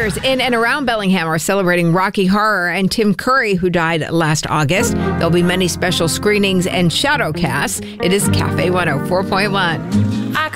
Theaters in and around Bellingham are celebrating Rocky Horror and Tim Curry, who died last August. There'll be many special screenings and shadow casts. It is Cafe 104.1.